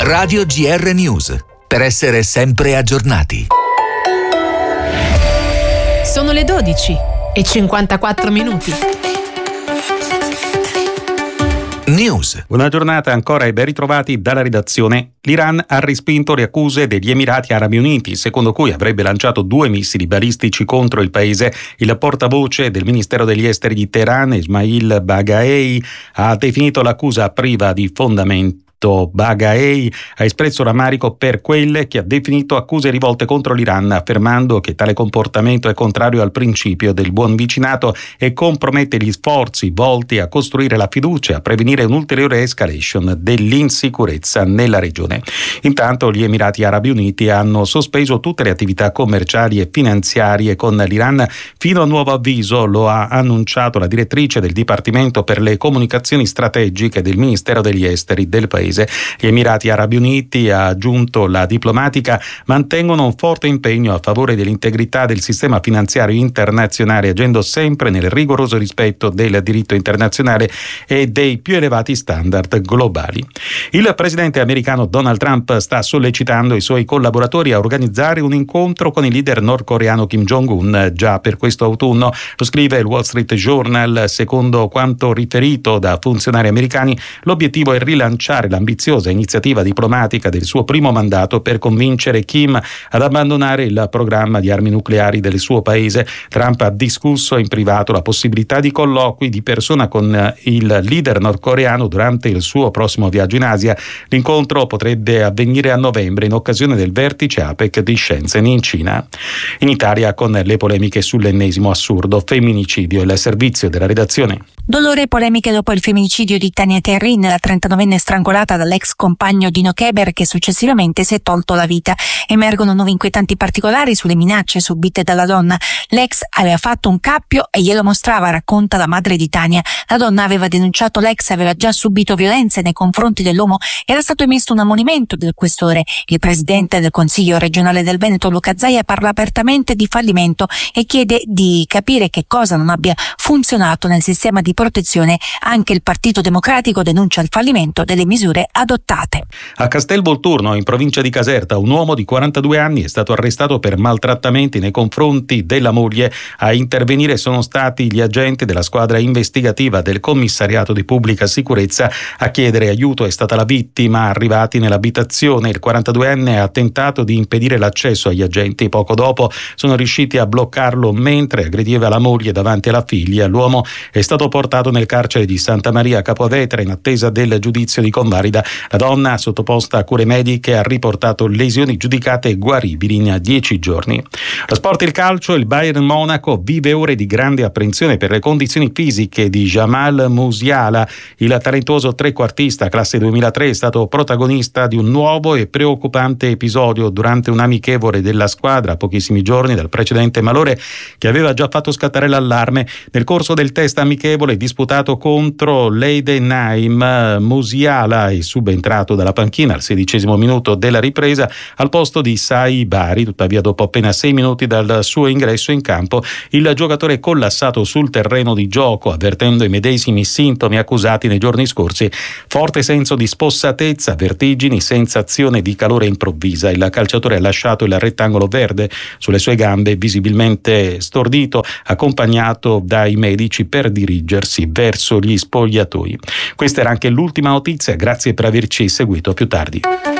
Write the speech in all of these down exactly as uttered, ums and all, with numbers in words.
Radio G R News, per essere sempre aggiornati. Sono le dodici e cinquantaquattro minuti. News. Buona giornata ancora e ben ritrovati dalla redazione. L'Iran ha respinto le accuse degli Emirati Arabi Uniti, secondo cui avrebbe lanciato due missili balistici contro il paese. Il portavoce del Ministero degli Esteri di Teheran, Ismail Baghai, ha definito l'accusa priva di fondamento. Baghai ha espresso rammarico per quelle che ha definito accuse rivolte contro l'Iran, affermando che tale comportamento è contrario al principio del buon vicinato e compromette gli sforzi volti a costruire la fiducia e a prevenire un'ulteriore escalation dell'insicurezza nella regione. Intanto gli Emirati Arabi Uniti hanno sospeso tutte le attività commerciali e finanziarie con l'Iran fino a nuovo avviso, lo ha annunciato la direttrice del Dipartimento per le comunicazioni strategiche del Ministero degli Esteri del paese. Gli Emirati Arabi Uniti, ha aggiunto la diplomatica, mantengono un forte impegno a favore dell'integrità del sistema finanziario internazionale, agendo sempre nel rigoroso rispetto del diritto internazionale e dei più elevati standard globali. Il presidente americano Donald Trump sta sollecitando i suoi collaboratori a organizzare un incontro con il leader nordcoreano Kim Jong-un già per questo autunno. Lo scrive il Wall Street Journal. Secondo quanto riferito da funzionari americani, l'obiettivo è rilanciare l'ambiziosa iniziativa diplomatica del suo primo mandato per convincere Kim ad abbandonare il programma di armi nucleari del suo paese. Trump ha discusso in privato la possibilità di colloqui di persona con il leader nordcoreano durante il suo prossimo viaggio in Asia. L'incontro potrebbe avvenire a novembre in occasione del vertice APEC di Shenzhen in Cina. In Italia, con le polemiche sull'ennesimo assurdo femminicidio, il servizio della redazione. Dolore e polemiche dopo il femminicidio di Tania Terrin, la trentanovenne strangolata dall'ex compagno Dino Keber, che successivamente si è tolto la vita. Emergono nuovi inquietanti particolari sulle minacce subite dalla donna. L'ex aveva fatto un cappio e glielo mostrava, racconta la madre di Tania. La donna aveva denunciato l'ex, aveva già subito violenze nei confronti dell'uomo. Era stato emesso un ammonimento del questore. Il presidente del Consiglio regionale del Veneto, Luca Zaia, parla apertamente di fallimento e chiede di capire che cosa non abbia funzionato nel sistema di protezione. Anche il Partito Democratico denuncia il fallimento delle misure adottate. A Castelvolturno, in provincia di Caserta, un uomo di quarantadue anni è stato arrestato per maltrattamenti nei confronti della moglie. A intervenire sono stati gli agenti della squadra investigativa del commissariato di pubblica sicurezza. A chiedere aiuto è stata la vittima. Arrivati nell'abitazione, il quarantaduenne ha tentato di impedire l'accesso agli agenti. Poco dopo sono riusciti a bloccarlo mentre aggrediva la moglie davanti alla figlia. L'uomo è stato portato nel carcere di Santa Maria Capovetere in attesa del giudizio di convalida. La donna, sottoposta a cure mediche, ha riportato lesioni giudicate guaribili in dieci giorni. Lo sport e il calcio. Il Bayern Monaco vive ore di grande apprensione per le condizioni fisiche di Jamal Musiala. Il talentuoso trequartista classe duemilatré è stato protagonista di un nuovo e preoccupante episodio durante un amichevole della squadra a pochissimi giorni dal precedente malore che aveva già fatto scattare l'allarme. Nel corso del test amichevole disputato contro l'Eidenheim, Musiala è subentrato dalla panchina al sedicesimo minuto della ripresa al posto di Sai Bari. Tuttavia, dopo appena sei minuti dal suo ingresso in campo, il giocatore è collassato sul terreno di gioco, avvertendo i medesimi sintomi accusati nei giorni scorsi: forte senso di spossatezza, vertigini, sensazione di calore improvvisa. Il calciatore ha lasciato il rettangolo verde sulle sue gambe, visibilmente stordito, accompagnato dai medici per dirigersi verso gli spogliatoi. Questa era anche l'ultima notizia, grazie per averci seguito. Più tardi.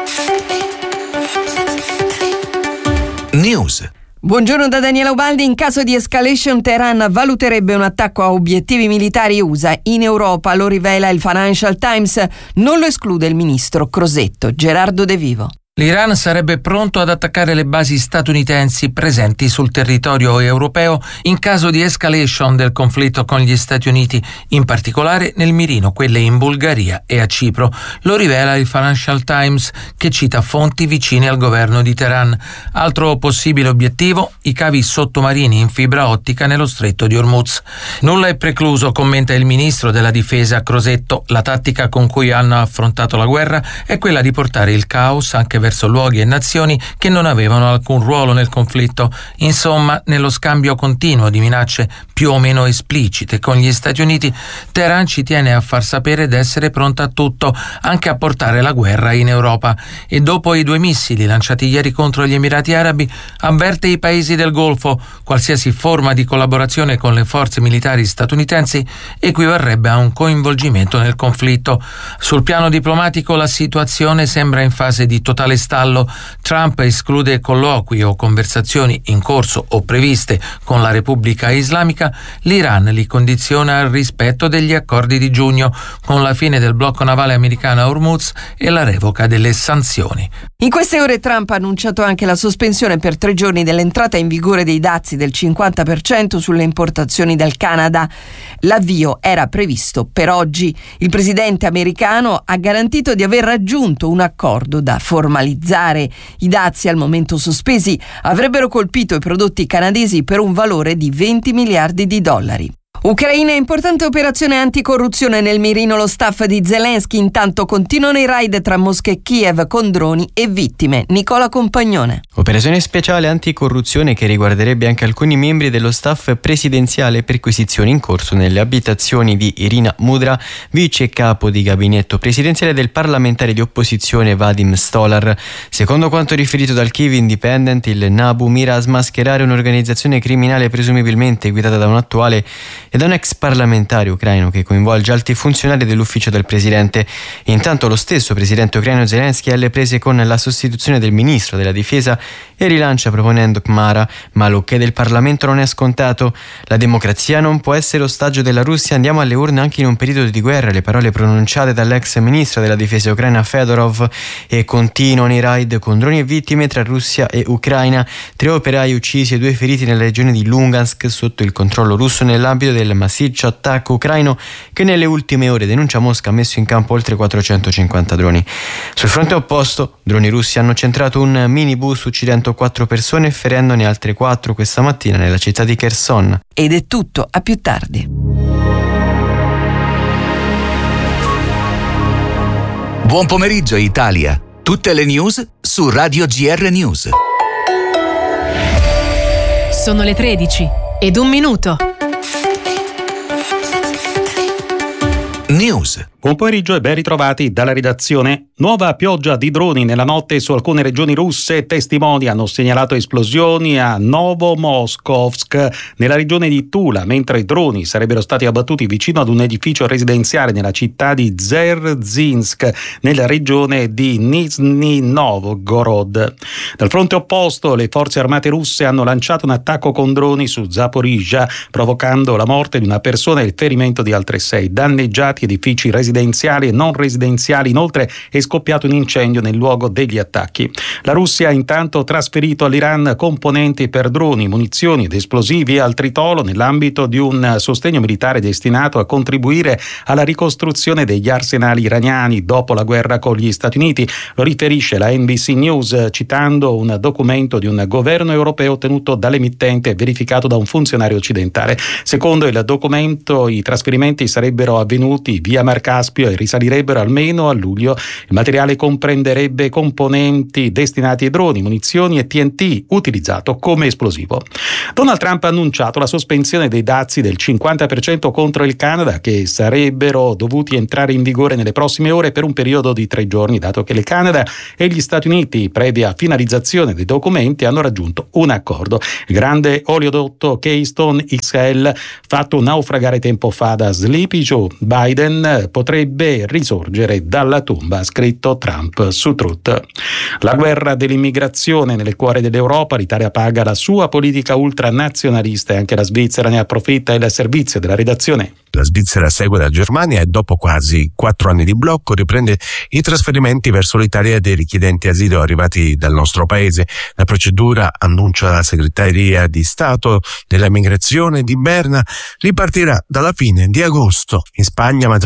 News. Buongiorno da Daniela Ubaldi. In caso di escalation, Teheran valuterebbe un attacco a obiettivi militari U S A in Europa, lo rivela il Financial Times. Non lo esclude il ministro Crosetto. Gerardo De Vivo. L'Iran sarebbe pronto ad attaccare le basi statunitensi presenti sul territorio europeo in caso di escalation del conflitto con gli Stati Uniti, in particolare nel mirino quelle in Bulgaria e a Cipro. Lo rivela il Financial Times, che cita fonti vicine al governo di Teheran. Altro possibile obiettivo, i cavi sottomarini in fibra ottica nello stretto di Hormuz. Nulla è precluso, commenta il ministro della difesa Crosetto. La tattica con cui hanno affrontato la guerra è quella di portare il caos anche verso luoghi e nazioni che non avevano alcun ruolo nel conflitto. Insomma, nello scambio continuo di minacce più o meno esplicite con gli Stati Uniti, Teheran ci tiene a far sapere d'essere pronta a tutto, anche a portare la guerra in Europa. E dopo i due missili lanciati ieri contro gli Emirati Arabi, avverte i paesi del Golfo: qualsiasi forma di collaborazione con le forze militari statunitensi equivarrebbe a un coinvolgimento nel conflitto. Sul piano diplomatico la situazione sembra in fase di totale stallo. Trump esclude colloqui o conversazioni in corso o previste con la Repubblica Islamica. L'Iran li condiziona al rispetto degli accordi di giugno, con la fine del blocco navale americano a Hormuz e la revoca delle sanzioni. In queste ore Trump ha annunciato anche la sospensione per tre giorni dell'entrata in vigore dei dazi del cinquanta per cento sulle importazioni dal Canada. L'avvio era previsto per oggi. Il presidente americano ha garantito di aver raggiunto un accordo da formalizzare. I dazi al momento sospesi avrebbero colpito i prodotti canadesi per un valore di venti miliardi di dollari. Ucraina, importante operazione anticorruzione nel mirino lo staff di Zelensky. Intanto continuano i raid tra Mosca e Kiev con droni e vittime. Nicola Compagnone. Operazione speciale anticorruzione che riguarderebbe anche alcuni membri dello staff presidenziale. Perquisizioni in corso nelle abitazioni di Irina Mudra, vice capo di gabinetto presidenziale del parlamentare di opposizione Vadim Stolar. Secondo quanto riferito dal Kiev Independent, il Nabu mira a smascherare un'organizzazione criminale presumibilmente guidata da un attuale e da un ex parlamentare ucraino che coinvolge alti funzionari dell'ufficio del presidente. Intanto lo stesso presidente ucraino Zelensky è alle prese con la sostituzione del ministro della difesa e rilancia proponendo Khmara, ma l'ok del Parlamento non è scontato. La democrazia non può essere ostaggio della Russia, andiamo alle urne anche in un periodo di guerra, le parole pronunciate dall'ex ministro della difesa ucraina Fedorov. E continuano i raid con droni e vittime tra Russia e Ucraina, tre operai uccisi e due feriti nella regione di Lugansk sotto il controllo russo nell'ambito del massiccio attacco ucraino che nelle ultime ore, denuncia Mosca, ha messo in campo oltre quattrocentocinquanta droni. Sul fronte opposto, droni russi hanno centrato un minibus uccidendo quattro persone e ferendone altre quattro questa mattina nella città di Kherson. Ed è tutto, a più tardi. Buon pomeriggio Italia. Tutte le news su Radio G R News. Sono le tredici ed un minuto. News. Buon pomeriggio e ben ritrovati dalla redazione. Nuova pioggia di droni nella notte su alcune regioni russe. Testimoni hanno segnalato esplosioni a Novomoskovsk, nella regione di Tula, mentre i droni sarebbero stati abbattuti vicino ad un edificio residenziale nella città di Dzerzhinsk, nella regione di Nizhny Novgorod. Dal fronte opposto, le forze armate russe hanno lanciato un attacco con droni su Zaporizhzhia, provocando la morte di una persona e il ferimento di altre sei. Danneggiati edifici residenziali residenziali e non residenziali. Inoltre è scoppiato un incendio nel luogo degli attacchi. La Russia ha intanto trasferito all'Iran componenti per droni, munizioni ed esplosivi al Tritolo nell'ambito di un sostegno militare destinato a contribuire alla ricostruzione degli arsenali iraniani dopo la guerra con gli Stati Uniti. Lo riferisce la N B C News citando un documento di un governo europeo ottenuto dall'emittente e verificato da un funzionario occidentale. Secondo il documento i trasferimenti sarebbero avvenuti via Mar Caspio e risalirebbero almeno a luglio. Il materiale comprenderebbe componenti destinati ai droni, munizioni e T N T utilizzato come esplosivo. Donald Trump ha annunciato la sospensione dei dazi del cinquanta per cento contro il Canada, che sarebbero dovuti entrare in vigore nelle prossime ore per un periodo di tre giorni, dato che il Canada e gli Stati Uniti, previa finalizzazione dei documenti, hanno raggiunto un accordo. Il grande oleodotto Keystone X L, fatto naufragare tempo fa da Sleepy Joe Biden, potrebbe risorgere dalla tomba, ha scritto Trump su Truth. La guerra dell'immigrazione nel cuore dell'Europa, l'Italia paga la sua politica ultranazionalista e anche la Svizzera ne approfitta. Il servizio della redazione. La Svizzera segue la Germania e dopo quasi quattro anni di blocco riprende i trasferimenti verso l'Italia dei richiedenti asilo arrivati dal nostro paese. La procedura, annuncia la Segreteria di Stato della Migrazione di Berna, ripartirà dalla fine di agosto. In Spagna Madrid annuncia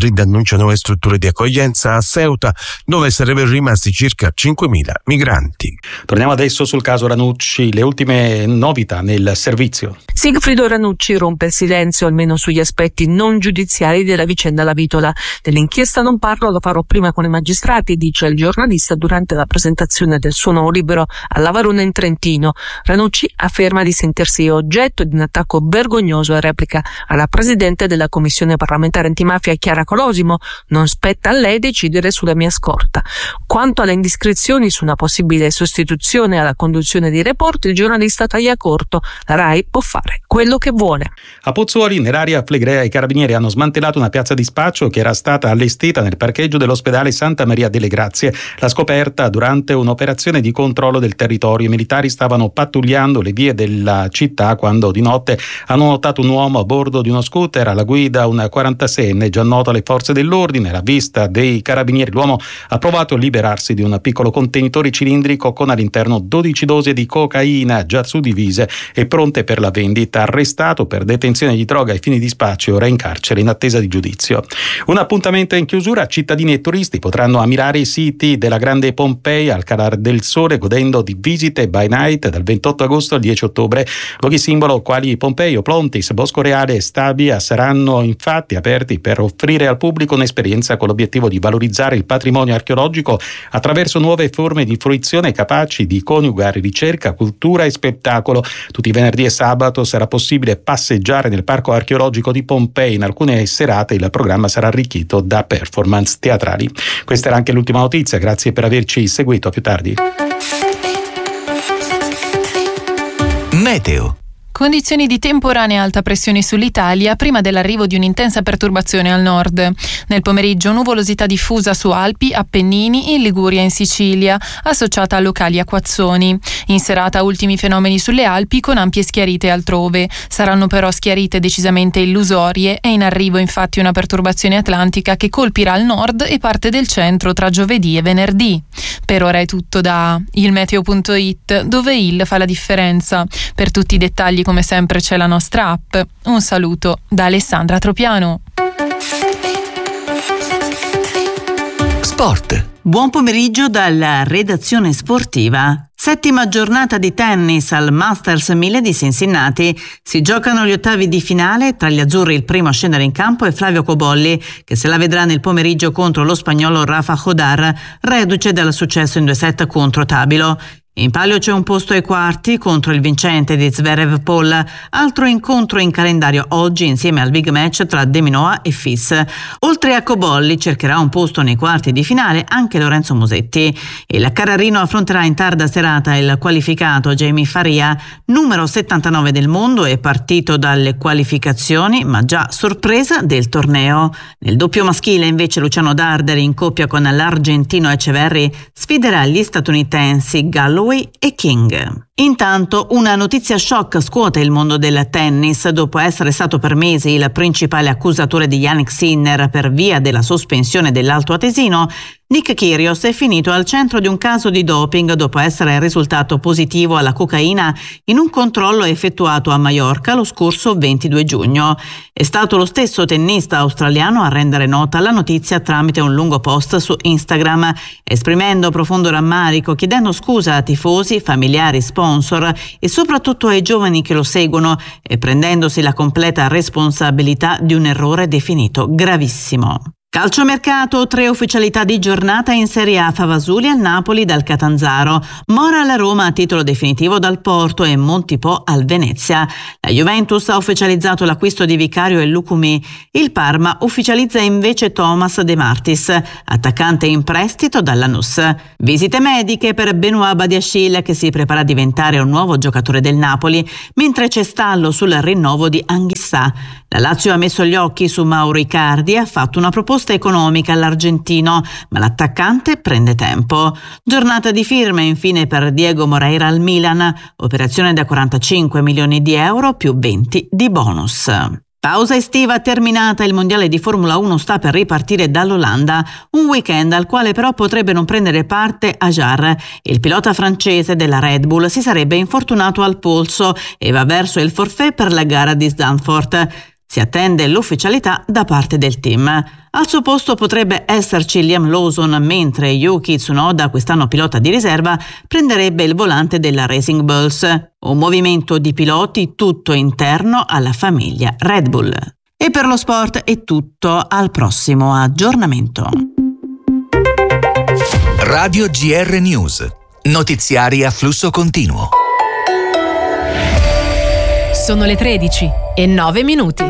denuncia nuove strutture di accoglienza a Ceuta, dove sarebbero rimasti circa cinquemila migranti. Torniamo adesso sul caso Ranucci, le ultime novità nel servizio. Sigfrido Ranucci rompe il silenzio almeno sugli aspetti non giudiziari della vicenda Lavitola. Dell'inchiesta non parlo, lo farò prima con i magistrati, dice il giornalista durante la presentazione del suo nuovo libro alla Varuna in Trentino. Ranucci afferma di sentirsi oggetto di un attacco vergognoso e replica alla presidente della commissione parlamentare antimafia Chiara Colosimo: non spetta a lei decidere sulla mia scorta. Quanto alle indiscrezioni su una possibile sostituzione alla conduzione di Report, il giornalista taglia corto: la RAI può fare quello che vuole. A Pozzuoli, nell'area Flegrea, i carabinieri hanno smantellato una piazza di spaccio che era stata allestita nel parcheggio dell'ospedale Santa Maria delle Grazie. La scoperta durante un'operazione di controllo del territorio. I militari stavano pattugliando le vie della città quando di notte hanno notato un uomo a bordo di uno scooter, alla guida un quarantaseienne già noto alle forze dell'ordine. Alla vista dei carabinieri l'uomo ha provato a liberarsi di un piccolo contenitore cilindrico con all'interno dodici dosi di cocaina già suddivise e pronte per la vendita. Arrestato per detenzione di droga ai fini di spaccio e ora in carcere in attesa di giudizio. Un appuntamento in chiusura: cittadini e turisti potranno ammirare i siti della Grande Pompei al calar del sole godendo di visite by night dal ventotto agosto al dieci ottobre. Luoghi simbolo quali Pompei, Oplontis, Bosco Reale e Stabia saranno infatti aperti per offrire al pubblico un'esperienza con l'obiettivo di valorizzare il patrimonio archeologico attraverso nuove forme di fruizione capaci di coniugare ricerca, cultura e spettacolo. Tutti i venerdì e sabato sarà possibile passeggiare nel parco archeologico di Pompei. In alcune serate il programma sarà arricchito da performance teatrali. Questa era anche l'ultima notizia, grazie per averci seguito, a più tardi. Meteo. Condizioni di temporanea alta pressione sull'Italia prima dell'arrivo di un'intensa perturbazione al nord. Nel pomeriggio nuvolosità diffusa su Alpi, Appennini, in Liguria e in Sicilia, associata a locali acquazzoni. In serata ultimi fenomeni sulle Alpi con ampie schiarite altrove. Saranno però schiarite decisamente illusorie. È in arrivo infatti una perturbazione atlantica che colpirà il nord e parte del centro tra giovedì e venerdì. Per ora è tutto da ilmeteo punto it, dove il fa la differenza. Per tutti i dettagli come sempre c'è la nostra app. Un saluto da Alessandra Tropiano. Sport. Buon pomeriggio dalla redazione sportiva. Settima giornata di tennis al Masters mille di Cincinnati. Si giocano gli ottavi di finale. Tra gli azzurri il primo a scendere in campo è Flavio Cobolli, che se la vedrà nel pomeriggio contro lo spagnolo Rafa Jodar, reduce dal successo in due set contro Tabilo. In palio c'è un posto ai quarti contro il vincente di Zverev Paul, altro incontro in calendario oggi insieme al big match tra De Minaur e Fils. Oltre a Cobolli cercherà un posto nei quarti di finale anche Lorenzo Musetti. Il Carrarino affronterà in tarda serata il qualificato Jamie Faria, numero settantanove del mondo e partito dalle qualificazioni ma già sorpresa del torneo. Nel doppio maschile invece Luciano Darderi in coppia con l'argentino Echeverry sfiderà gli statunitensi Gallo e King. Intanto una notizia shock scuote il mondo del tennis. Dopo essere stato per mesi il principale accusatore di Jannik Sinner per via della sospensione dell'Alto Atesino, Nick Kyrgios è finito al centro di un caso di doping dopo essere risultato positivo alla cocaina in un controllo effettuato a Maiorca lo scorso ventidue giugno. È stato lo stesso tennista australiano a rendere nota la notizia tramite un lungo post su Instagram, esprimendo profondo rammarico, chiedendo scusa a tifosi, familiari, sponsor e soprattutto ai giovani che lo seguono e prendendosi la completa responsabilità di un errore definito gravissimo. Calciomercato, tre ufficialità di giornata in Serie A: Favasuli al Napoli dal Catanzaro, Mora alla Roma a titolo definitivo dal Porto e Montipò al Venezia. La Juventus ha ufficializzato l'acquisto di Vicario e Lucumi. Il Parma ufficializza invece Thomas De Martis, attaccante in prestito dalla Lanús. Visite mediche per Benoît Badiashile, che si prepara a diventare un nuovo giocatore del Napoli, mentre c'è stallo sul rinnovo di Anghissà. La Lazio ha messo gli occhi su Mauro Icardi e ha fatto una proposta economica all'argentino, ma l'attaccante prende tempo. Giornata di firme infine per Diego Moreira al Milan, operazione da quarantacinque milioni di euro più venti di bonus. Pausa estiva terminata, il mondiale di Formula uno sta per ripartire dall'Olanda, un weekend al quale però potrebbe non prendere parte Ajar. Il pilota francese della Red Bull si sarebbe infortunato al polso e va verso il forfait per la gara di Zandvoort. Si attende l'ufficialità da parte del team. Al suo posto potrebbe esserci Liam Lawson, mentre Yuki Tsunoda, quest'anno pilota di riserva, prenderebbe il volante della Racing Bulls. Un movimento di piloti tutto interno alla famiglia Red Bull. E per lo sport è tutto, al prossimo aggiornamento. Radio G R News. Notiziari a flusso continuo. Sono le tredici e nove minuti.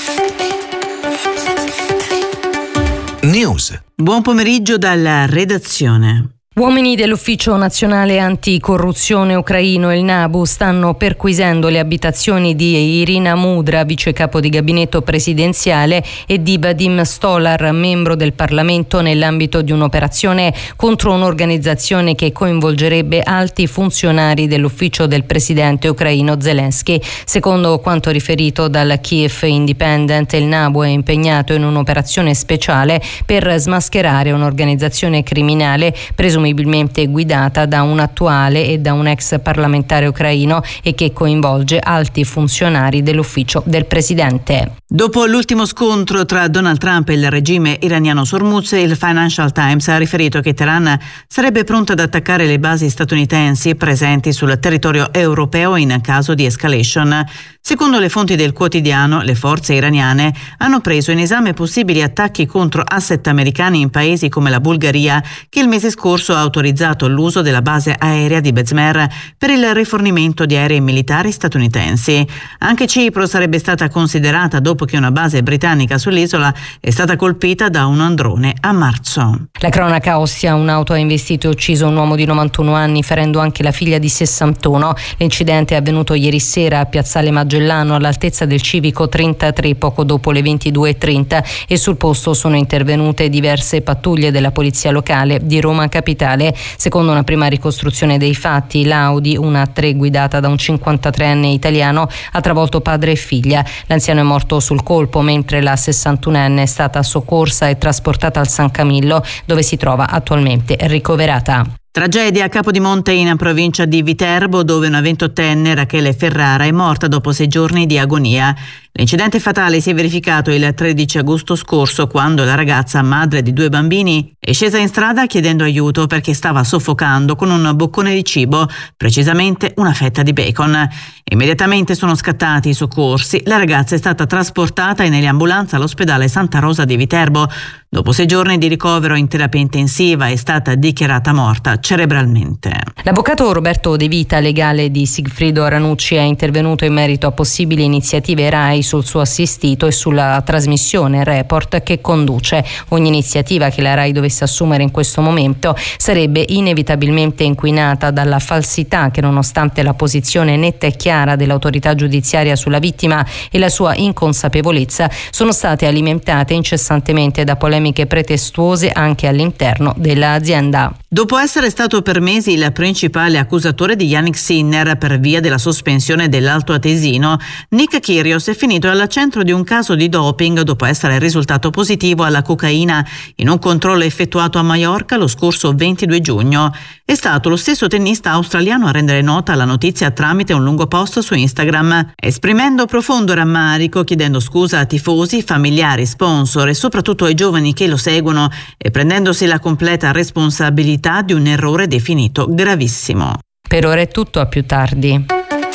News. Buon pomeriggio dalla redazione. Uomini dell'Ufficio Nazionale Anticorruzione ucraino, il NABU, stanno perquisendo le abitazioni di Irina Mudra, vice capo di gabinetto presidenziale, e di Vadim Stolar, membro del Parlamento, nell'ambito di un'operazione contro un'organizzazione che coinvolgerebbe alti funzionari dell'ufficio del presidente ucraino Zelensky. Secondo quanto riferito dal Kiev Independent, il NABU è impegnato in un'operazione speciale per smascherare un'organizzazione criminale presumibilmente presumibilmente guidata da un attuale e da un ex parlamentare ucraino e che coinvolge alti funzionari dell'ufficio del presidente. Dopo l'ultimo scontro tra Donald Trump e il regime iraniano su Hormuz, il Financial Times ha riferito che Teheran sarebbe pronta ad attaccare le basi statunitensi presenti sul territorio europeo in caso di escalation. Secondo le fonti del quotidiano, le forze iraniane hanno preso in esame possibili attacchi contro asset americani in paesi come la Bulgaria, che il mese scorso ha autorizzato l'uso della base aerea di Bezmer per il rifornimento di aerei militari statunitensi. Anche Cipro sarebbe stata considerata dopo che una base britannica sull'isola è stata colpita da un drone a marzo. La cronaca a Ostia: un'auto ha investito e ucciso un uomo di novantuno anni, ferendo anche la figlia di sessantuno. L'incidente è avvenuto ieri sera a Piazzale Magellano, all'altezza del civico trentatré, poco dopo le ventidue e trenta, e sul posto sono intervenute diverse pattuglie della polizia locale di Roma Capitale. Secondo una prima ricostruzione dei fatti, l'Audi, una A tre guidata da un cinquantatreenne italiano, ha travolto padre e figlia. L'anziano è morto sul colpo, mentre la sessantunenne è stata soccorsa e trasportata al San Camillo, dove si trova attualmente ricoverata. Tragedia a Capodimonte, in provincia di Viterbo, dove una ventottenne, Rachele Ferrara, è morta dopo sei giorni di agonia. L'incidente fatale si è verificato il tredici agosto scorso, quando la ragazza, madre di due bambini, è scesa in strada chiedendo aiuto perché stava soffocando con un boccone di cibo, precisamente una fetta di bacon. Immediatamente sono scattati i soccorsi. La ragazza è stata trasportata in eliambulanza all'ospedale Santa Rosa di Viterbo. Dopo sei giorni di ricovero in terapia intensiva è stata dichiarata morta cerebralmente. L'avvocato Roberto De Vita, legale di Sigfrido Ranucci, è intervenuto in merito a possibili iniziative RAI sul suo assistito e sulla trasmissione Report che conduce. Ogni iniziativa che la RAI dovesse assumere in questo momento sarebbe inevitabilmente inquinata dalla falsità che, nonostante la posizione netta e chiara dell'autorità giudiziaria sulla vittima e la sua inconsapevolezza, sono state alimentate incessantemente da polemiche pretestuose anche all'interno dell'azienda. Dopo essere stato per mesi il principale accusatore di Yannick Sinner per via della sospensione dell'Alto Atesino, Nick Kyrgios è finito al centro di un caso di doping dopo essere risultato positivo alla cocaina in un controllo effettuato a Maiorca lo scorso ventidue giugno. È stato lo stesso tennista australiano a rendere nota la notizia tramite un lungo post su Instagram, esprimendo profondo rammarico, chiedendo scusa a tifosi, familiari, sponsor e soprattutto ai giovani che lo seguono, e prendendosi la completa responsabilità di un errore definito gravissimo. Per ora è tutto, a più tardi.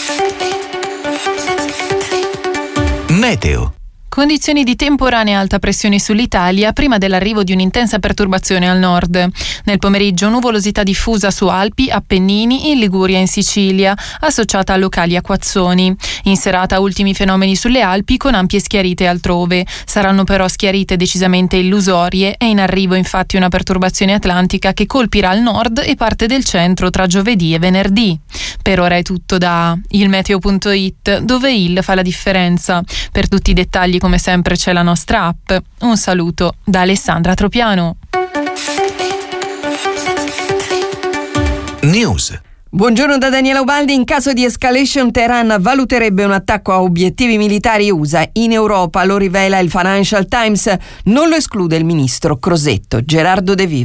Meteo. Condizioni di temporanea alta pressione sull'Italia prima dell'arrivo di un'intensa perturbazione al nord. Nel pomeriggio nuvolosità diffusa su Alpi, Appennini, in Liguria e in Sicilia, associata a locali acquazzoni. In serata ultimi fenomeni sulle Alpi con ampie schiarite altrove. Saranno però schiarite decisamente illusorie. È in arrivo infatti una perturbazione atlantica che colpirà il nord e parte del centro tra giovedì e venerdì. Per ora è tutto da ilmeteo punto it, dove il fa la differenza. Per tutti i dettagli come sempre c'è la nostra app. Un saluto da Alessandra Tropiano. News. Buongiorno da Daniela Ubaldi. In caso di escalation, Teheran valuterebbe un attacco a obiettivi militari U S A in Europa, lo rivela il Financial Times. Non lo esclude il ministro Crosetto. Gerardo De Vivo.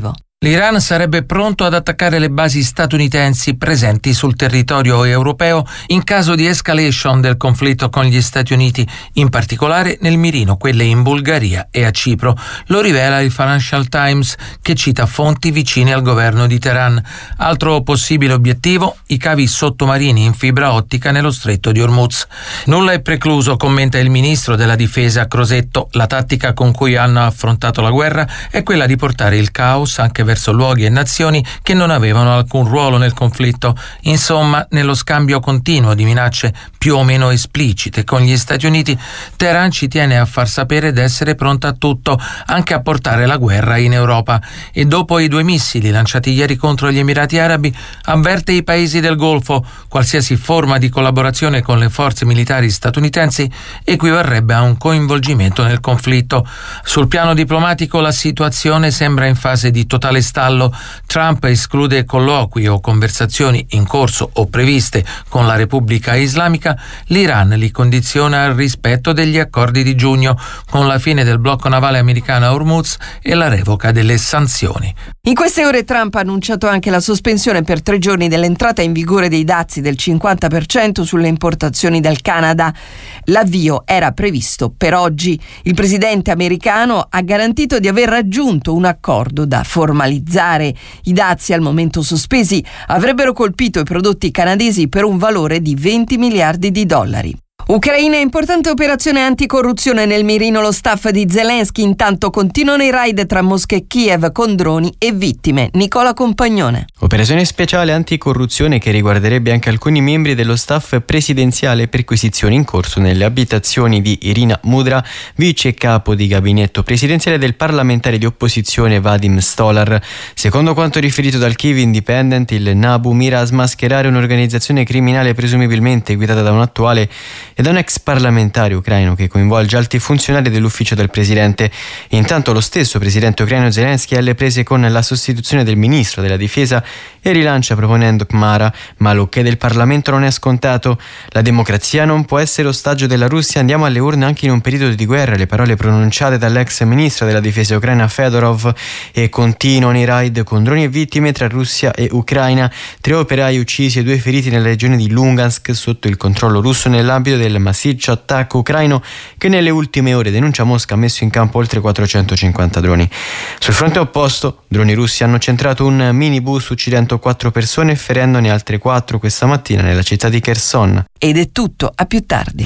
L'Iran sarebbe pronto ad attaccare le basi statunitensi presenti sul territorio europeo in caso di escalation del conflitto con gli Stati Uniti, in particolare nel mirino quelle in Bulgaria e a Cipro. Lo rivela il Financial Times, che cita fonti vicine al governo di Teheran. Altro possibile obiettivo, i cavi sottomarini in fibra ottica nello stretto di Hormuz. Nulla è precluso, commenta il ministro della difesa Crosetto. La tattica con cui hanno affrontato la guerra è quella di portare il caos anche verso luoghi e nazioni che non avevano alcun ruolo nel conflitto. Insomma, nello scambio continuo di minacce più o meno esplicite con gli Stati Uniti, Teheran ci tiene a far sapere d'essere pronta a tutto, anche a portare la guerra in Europa. E dopo i due missili lanciati ieri contro gli Emirati Arabi, avverte i paesi del Golfo: qualsiasi forma di collaborazione con le forze militari statunitensi equivarrebbe a un coinvolgimento nel conflitto. Sul piano diplomatico la situazione sembra in fase di totale stallo. Trump esclude colloqui o conversazioni in corso o previste con la Repubblica Islamica. L'Iran li condiziona al rispetto degli accordi di giugno, con la fine del blocco navale americano a Hormuz e la revoca delle sanzioni. In queste ore Trump ha annunciato anche la sospensione per tre giorni dell'entrata in vigore dei dazi del cinquanta per cento sulle importazioni dal Canada. L'avvio era previsto per oggi. Il presidente americano ha garantito di aver raggiunto un accordo da formalizzare. I dazi al momento sospesi avrebbero colpito i prodotti canadesi per un valore di venti miliardi di dollari. Ucraina, importante operazione anticorruzione nel mirino lo staff di Zelensky. Intanto continuano i raid tra Mosca e Kiev con droni e vittime. Nicola Compagnone. Operazione speciale anticorruzione che riguarderebbe anche alcuni membri dello staff presidenziale, perquisizioni in corso nelle abitazioni di Irina Mudra, vice capo di gabinetto presidenziale del parlamentare di opposizione Vadim Stolar. Secondo quanto riferito dal Kiev Independent, il Nabu mira a smascherare un'organizzazione criminale presumibilmente guidata da un attuale e da un ex parlamentare ucraino che coinvolge alti funzionari dell'ufficio del presidente. Intanto lo stesso presidente ucraino Zelensky è alle prese con la sostituzione del ministro della difesa e rilancia proponendo Khmara, ma l'ok del Parlamento non è scontato. La democrazia non può essere ostaggio della Russia, andiamo alle urne anche in un periodo di guerra, le parole pronunciate dall'ex ministro della difesa ucraina Fedorov. E continuano i raid con droni e vittime tra Russia e Ucraina, tre operai uccisi e due feriti nella regione di Lugansk sotto il controllo russo nell'ambito del massiccio attacco ucraino che nelle ultime ore, denuncia Mosca, ha messo in campo oltre quattrocentocinquanta droni. Sul fronte opposto, droni russi hanno centrato un minibus uccidendo quattro persone e ferendone altre quattro questa mattina nella città di Kherson. Ed è tutto, a più tardi.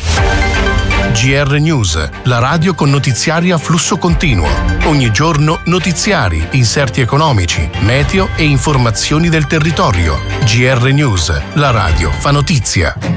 G R News, la radio con notiziari a flusso continuo. Ogni giorno notiziari, inserti economici, meteo e informazioni del territorio. G R News, la radio fa notizia.